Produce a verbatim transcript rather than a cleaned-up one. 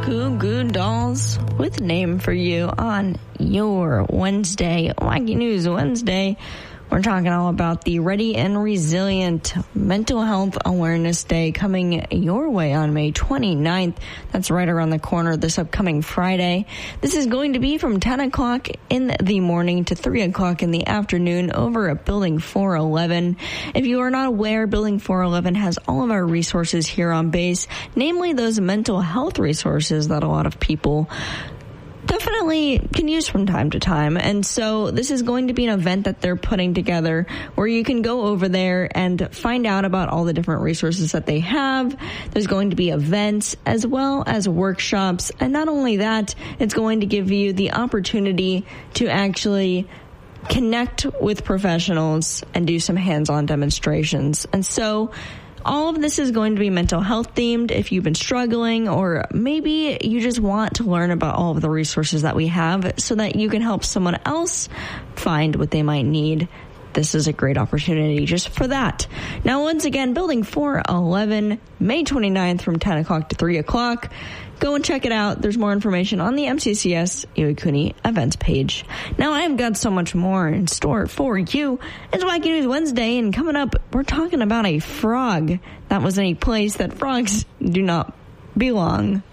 Goo Goo Dolls with Name for You on your Wednesday, Wacky News Wednesday. We're talking all about the Ready and Resilient Mental Health Awareness Day coming your way on May twenty-ninth. That's right around the corner this upcoming Friday. This is going to be from ten o'clock in the morning to three o'clock in the afternoon over at Building four eleven. If you are not aware, Building four eleven has all of our resources here on base, namely those mental health resources that a lot of people definitely can use from time to time. And so this is going to be an event that they're putting together where you can go over there and find out about all the different resources that they have. There's going to be events as well as workshops. And not only that, it's going to give you the opportunity to actually connect with professionals and do some hands-on demonstrations. And so all of this is going to be mental health themed. If you've been struggling, or maybe you just want to learn about all of the resources that we have so that you can help someone else find what they might need, this is a great opportunity just for that. Now, once again, Building four eleven, May twenty-ninth from ten o'clock to three o'clock. Go and check it out. There's more information on the M C C S Iwakuni events page. Now, I have got so much more in store for you. It's Wacky News Wednesday, and coming up, we're talking about a frog that was in a place that frogs do not belong.